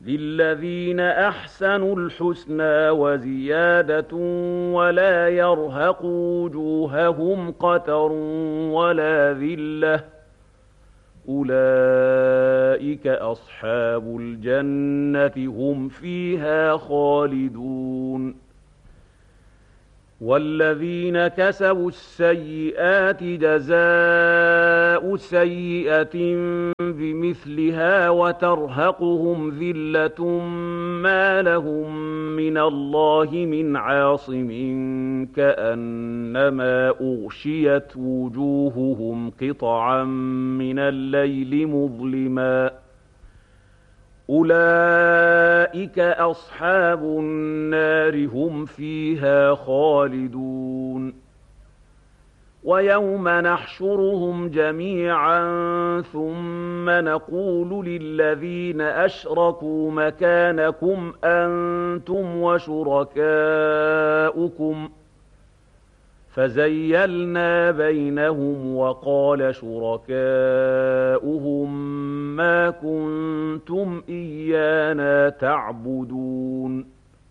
للذين أحسنوا الحسنى وزيادة ولا يرهق وجوههم قتر ولا ذلة أولئك أصحاب الجنة هم فيها خالدون والذين كسبوا السيئات جزاء سيئة بمثلها وترهقهم ذلة ما لهم من الله من عاصم كأنما أغشيت وجوههم قطعا من الليل مظلما أولئك أصحاب النار هم فيها خالدون ويوم نحشرهم جميعا ثم نقول للذين أشركوا مكانكم أنتم وشركاؤكم فزيلنا بينهم وقال شركاؤهم ما كنتم إيانا تعبدون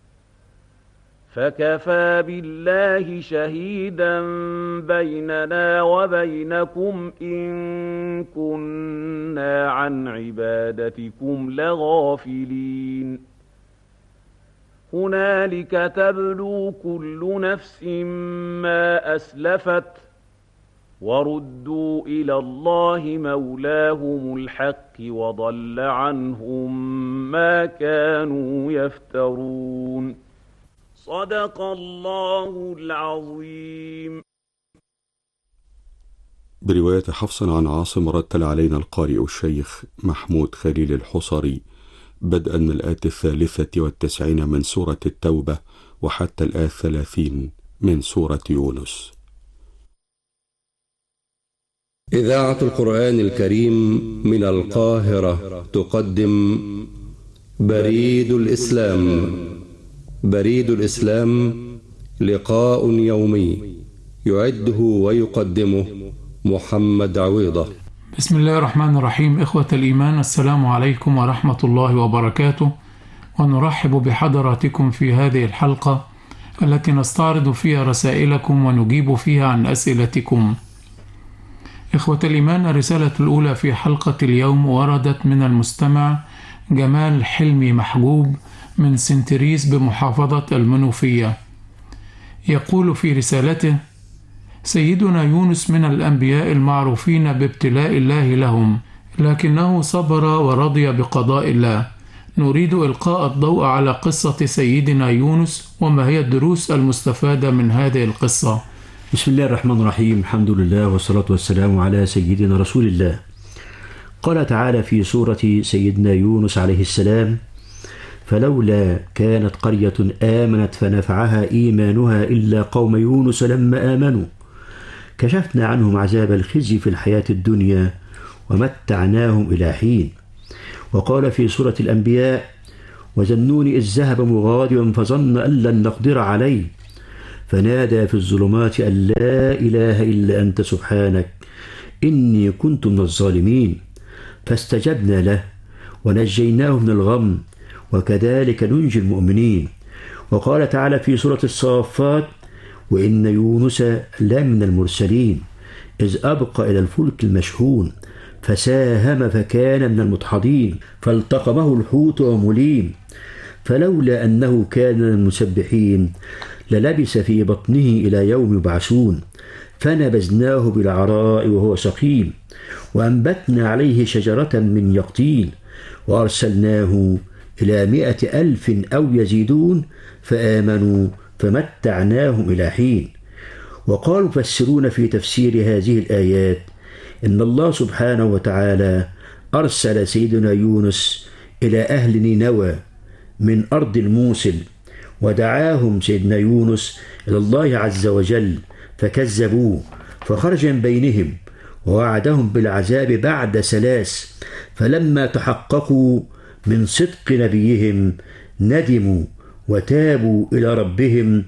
فكفى بالله شهيدا بيننا وبينكم إن كنا عن عبادتكم لغافلين هنالك تبلو كل نفس ما أسلفت وردوا إلى الله مولاهم الحق وضل عنهم ما كانوا يفترون صدق الله العظيم. برواية حفص عن عاصم رتل علينا القارئ الشيخ محمود خليل الحصري بدءا من الآية 93 من سورة التوبة وحتى الآية 30 من سورة يونس. إذاعة القرآن الكريم من القاهرة تقدم بريد الإسلام. بريد الإسلام لقاء يومي يعده ويقدمه محمد عويضة. بسم الله الرحمن الرحيم. إخوة الإيمان، السلام عليكم ورحمة الله وبركاته، ونرحب بحضراتكم في هذه الحلقة التي نستعرض فيها رسائلكم ونجيب فيها عن أسئلتكم. إخوة الإيمان، الرسالة الأولى في حلقة اليوم وردت من المستمع جمال حلمي محجوب من سنتريس بمحافظة المنوفية. يقول في رسالته: سيدنا يونس من الأنبياء المعروفين بابتلاء الله لهم، لكنه صبر ورضي بقضاء الله. نريد إلقاء الضوء على قصة سيدنا يونس وما هي الدروس المستفادة من هذه القصة. بسم الله الرحمن الرحيم. الحمد لله والصلاة والسلام على سيدنا رسول الله. قال تعالى في سورة سيدنا يونس عليه السلام: فلولا كانت قرية آمنت فنفعها إيمانها إلا قوم يونس لما آمنوا كشفنا عنهم عذاب الخزي في الحياة الدنيا ومتعناهم إلى حين. وقال في سورة الأنبياء: وذنون إذ ذهب مغاضبا فظن أن لن نقدر عليه فنادى في الظلمات أن لا إله إلا أنت سبحانك إني كنت من الظالمين فاستجبنا له ونجيناه من الغم وكذلك ننجي المؤمنين. وقال تعالى في سورة الصافات: وإن يونس لمن المرسلين إذ أبقى إلى الفلك المشحون فساهم فكان من المدحضين فالتقمه الحوت وهو مليم فلولا أنه كان من المسبحين للبث في بطنه إلى يوم يبعثون فنبذناه بالعراء وهو سقيم وأنبتنا عليه شجرة من يقطين وأرسلناه إلى 100,000 أو يزيدون فآمنوا فمتعناهم إلى حين. وقال مفسرون في تفسير هذه الآيات إن الله سبحانه وتعالى أرسل سيدنا يونس إلى أهل نينوى من أرض الموصل ودعاهم سيدنا يونس إلى الله عز وجل فكذبوه فخرج من بينهم ووعدهم بالعذاب بعد 3 فلما تحققوا من صدق نبيهم ندموا وتابوا إلى ربهم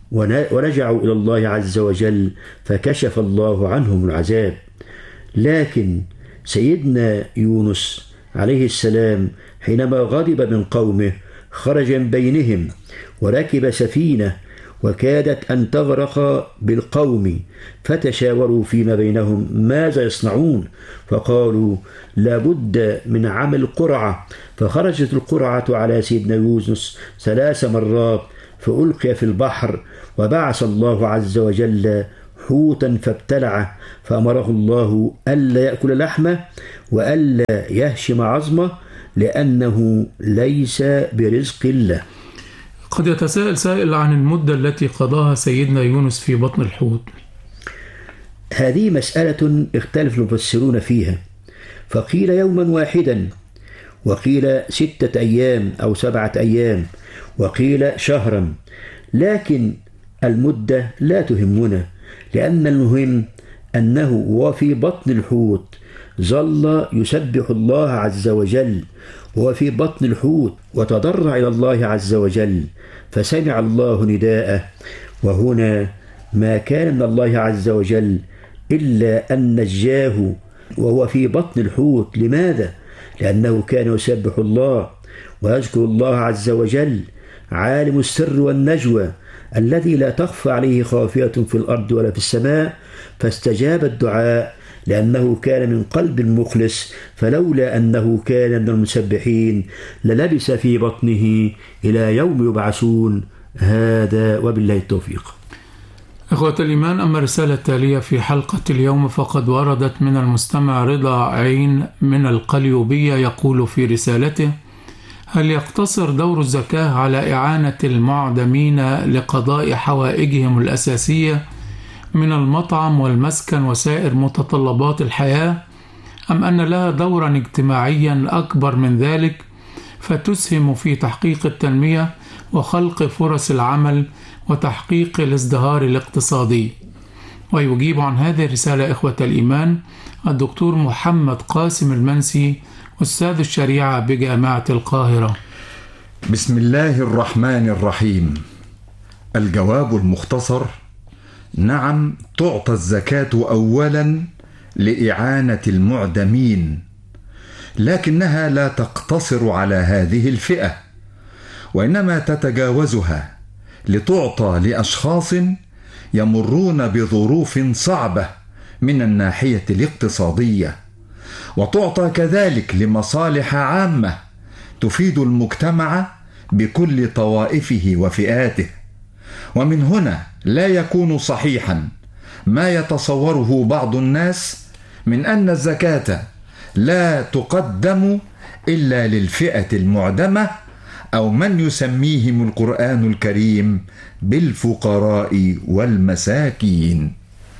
ورجعوا إلى الله عز وجل فكشف الله عنهم العذاب. لكن سيدنا يونس عليه السلام حينما غضب من قومه خرج من بينهم وركب سفينة وكادت أن تغرق بالقوم، فتشاوروا فيما بينهم ماذا يصنعون، فقالوا لابد من عمل قرعة، فخرجت القرعة على سيدنا يونس 3 مرات فألقي في البحر، وبعث الله عز وجل حوتا فابتلعه، فأمره الله ألا يأكل لحمه وألا يهشم عظمه لأنه ليس برزق الله. قد يتساءل سائل عن المدة التي قضاها سيدنا يونس في بطن الحوت. هذه مسألة اختلف المفسرون فيها، فقيل يوما واحدا، وقيل 6 أيام أو 7 أيام، وقيل شهرا، لكن المدة لا تهمنا، لأن المهم أنه وفي بطن الحوت ظل يسبح الله عز وجل، وفي بطن الحوت وتضرع إلى الله عز وجل، فسمع الله نداءه. وهنا ما كان من الله عز وجل إلا أن نجاه وهو في بطن الحوت. لماذا؟ لأنه كان يسبح الله ويذكر الله عز وجل، عالم السر والنجوى الذي لا تخفى عليه خافية في الأرض ولا في السماء، فاستجاب الدعاء لأنه كان من قلب مخلص، فلولا أنه كان من المسبحين للبس في بطنه إلى يوم يبعثون. هذا وبالله التوفيق. إخوة الإيمان، أما الرسالة التالية في حلقة اليوم فقد وردت من المستمع رضا عين من القليوبية، يقول في رسالته: هل يقتصر دور الزكاة على إعانة المعدمين لقضاء حوائجهم الأساسية من المطعم والمسكن وسائر متطلبات الحياة، أم أن لها دورا اجتماعيا أكبر من ذلك فتسهم في تحقيق التنمية وخلق فرص العمل وتحقيق الازدهار الاقتصادي؟ ويجيب عن هذه الرسالة إخوة الإيمان الدكتور محمد قاسم المنسي، أستاذ الشريعة بجامعة القاهرة. بسم الله الرحمن الرحيم. الجواب المختصر: نعم، تعطى الزكاة أولا لإعانة المعدمين، لكنها لا تقتصر على هذه الفئة، وإنما تتجاوزها لتعطى لأشخاص يمرون بظروف صعبة من الناحية الاقتصادية، وتعطى كذلك لمصالح عامة تفيد المجتمع بكل طوائفه وفئاته. ومن هنا لا يكون صحيحا ما يتصوره بعض الناس من أن الزكاة لا تقدم إلا للفئة المعدمة أو من يسميهم القرآن الكريم بالفقراء والمساكين.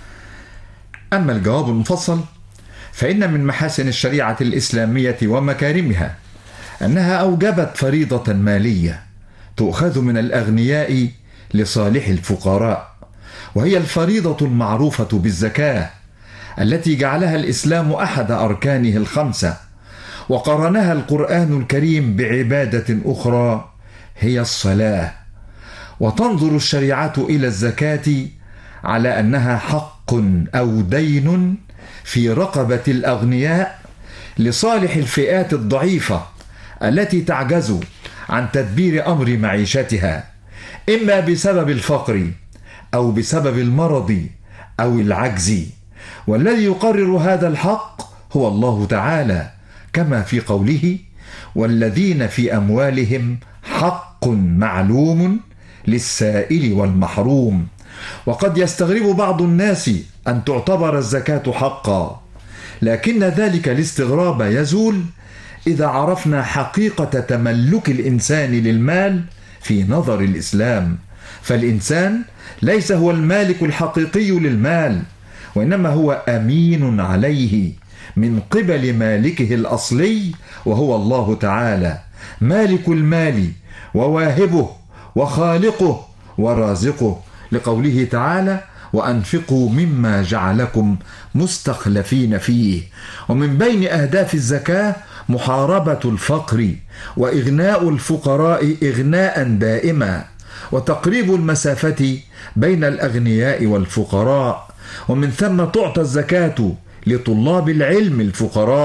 أما الجواب المفصل فإن من محاسن الشريعة الإسلامية ومكارمها أنها أوجبت فريضة مالية تؤخذ من الأغنياء لصالح الفقراء، وهي الفريضة المعروفة بالزكاة التي جعلها الإسلام أحد أركانه ال5، وقرنها القرآن الكريم بعبادة أخرى هي الصلاة. وتنظر الشريعة إلى الزكاة على أنها حق أو دين في رقبة الأغنياء لصالح الفئات الضعيفة التي تعجز عن تدبير أمر معيشتها، إما بسبب الفقر أو بسبب المرض أو العجز. والذي يقرر هذا الحق هو الله تعالى، كما في قوله: والذين في أموالهم حق معلوم للسائل والمحروم. وقد يستغرب بعض الناس أن تعتبر الزكاة حقا، لكن ذلك الاستغراب يزول إذا عرفنا حقيقة تملك الإنسان للمال في نظر الإسلام. فالإنسان ليس هو المالك الحقيقي للمال، وإنما هو أمين عليه من قبل مالكه الأصلي وهو الله تعالى، مالك المال وواهبه وخالقه ورازقه، لقوله تعالى: وأنفقوا مما جعلكم مستخلفين فيه. ومن بين أهداف الزكاة محاربة الفقر وإغناء الفقراء إغناء دائما، وتقريب المسافة بين الأغنياء والفقراء. ومن ثم تعطى الزكاة لطلاب العلم الفقراء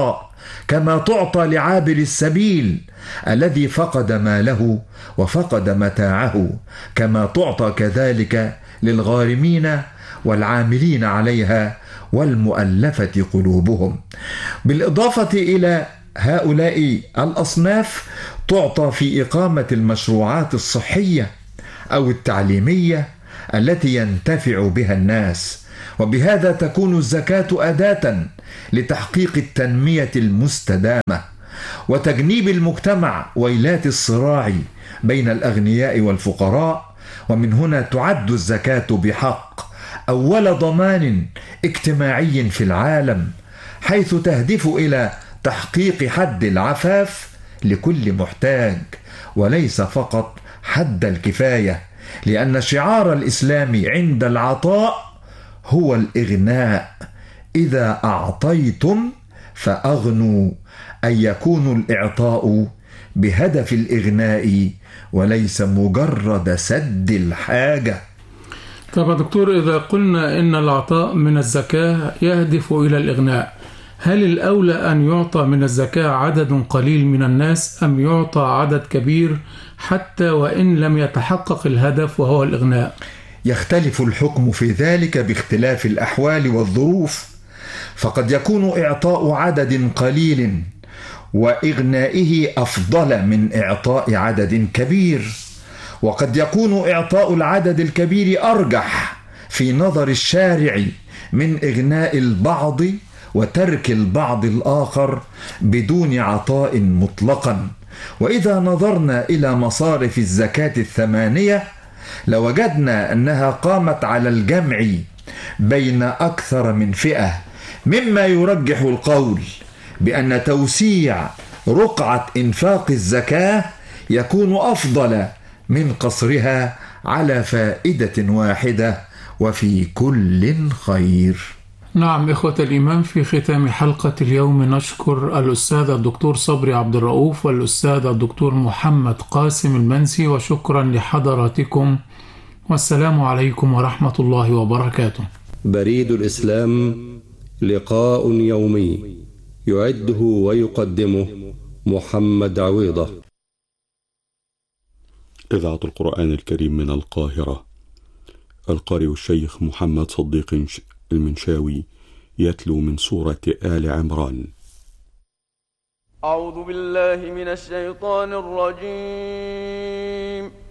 كما تعطى لعابر السبيل الذي فقد ماله وفقد متاعه، كما تعطى كذلك للغارمين والعاملين عليها والمؤلفة قلوبهم. بالإضافة إلى هؤلاء الأصناف تعطى في إقامة المشروعات الصحية أو التعليمية التي ينتفع بها الناس، وبهذا تكون الزكاة أداة لتحقيق التنمية المستدامة وتجنيب المجتمع ويلات الصراع بين الأغنياء والفقراء. ومن هنا تعد الزكاة بحق أول ضمان اجتماعي في العالم، حيث تهدف إلى تحقيق حد العفاف لكل محتاج وليس فقط حد الكفاية، لأن شعار الإسلام عند العطاء هو الإغناء. إذا أعطيتم فأغنوا، أي يكون الإعطاء بهدف الإغناء وليس مجرد سد الحاجة. طبعا دكتور، إذا قلنا إن العطاء من الزكاة يهدف إلى الإغناء، هل الأولى أن يعطى من الزكاة عدد قليل من الناس أم يعطى عدد كبير حتى وإن لم يتحقق الهدف وهو الإغناء؟ يختلف الحكم في ذلك باختلاف الأحوال والظروف، فقد يكون إعطاء عدد قليل وإغنائه أفضل من إعطاء عدد كبير، وقد يكون إعطاء العدد الكبير أرجح في نظر الشارع من إغناء البعض وترك البعض الآخر بدون عطاء مطلقا. وإذا نظرنا إلى مصارف الزكاة الثمانية لوجدنا أنها قامت على الجمع بين أكثر من فئة، مما يرجح القول بأن توسيع رقعة إنفاق الزكاة يكون أفضل من قصرها على فائدة واحدة، وفي كل خير. نعم إخوة الإيمان، في ختام حلقة اليوم نشكر الأستاذ الدكتور صبري عبد الرؤوف والأستاذ الدكتور محمد قاسم المنسي، وشكرا لحضراتكم، والسلام عليكم ورحمة الله وبركاته. بريد الإسلام، لقاء يومي يعده ويقدمه محمد عويضة. إذاعة القرآن الكريم من القاهرة، القارئ الشيخ محمد صديق المنشاوي يتلو من سورة آل عمران. أعوذ بالله من الشيطان الرجيم.